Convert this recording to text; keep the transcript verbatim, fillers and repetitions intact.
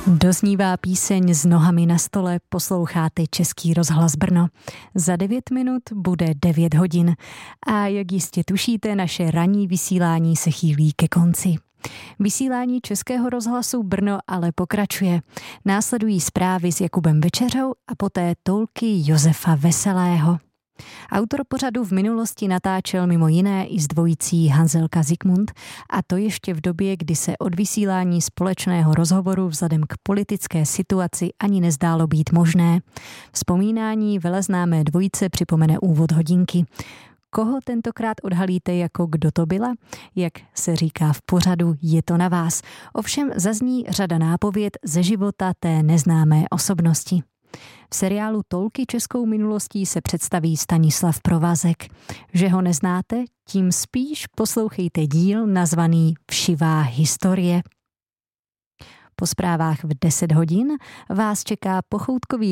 Doznívá píseň S nohami na stole, posloucháte Český rozhlas Brno. Za devět minut bude devět hodin a jak jistě tušíte, naše ranní vysílání se chýlí ke konci. Vysílání Českého rozhlasu Brno ale pokračuje. Následují zprávy s Jakubem Večeřou a poté toulky Josefa Veselého. Autor pořadu v minulosti natáčel mimo jiné i s dvojicí Hanzelka Zikmund, a to ještě v době, kdy se od vysílání společného rozhovoru vzhledem k politické situaci ani nezdálo být možné. Vzpomínání veleznámé dvojice připomene úvod hodinky. Koho tentokrát odhalíte jako kdo to byla? Jak se říká v pořadu, je to na vás. Ovšem zazní řada nápověd ze života té neznámé osobnosti. V seriálu Toulky českou minulostí se představí Stanislav Provazek. Že ho neznáte, tím spíš poslouchejte díl nazvaný Všivá historie. Po zprávách v deset hodin vás čeká pochoutkový